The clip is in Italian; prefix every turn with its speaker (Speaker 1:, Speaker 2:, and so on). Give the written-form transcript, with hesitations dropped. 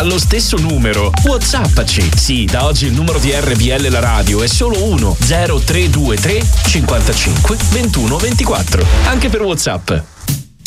Speaker 1: allo stesso numero. WhatsAppaci. Sì, da oggi il numero di RPL la radio è solo 1 0323 55 21 24. Anche per WhatsApp.